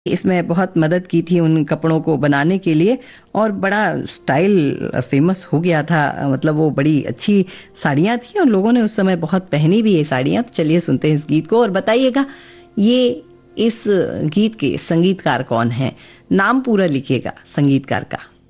इसमें बहुत मदद की थी उन कपड़ों को बनाने के लिए और बड़ा स्टाइल फेमस हो गया था। मतलब वो बड़ी अच्छी साड़ियां थी और लोगों ने उस समय बहुत पहनी भी ये साड़ियां। तो चलिए सुनते हैं इस गीत को और बताइएगा ये इस गीत के संगीतकार कौन हैं। नाम पूरा लिखिएगा संगीतकार का।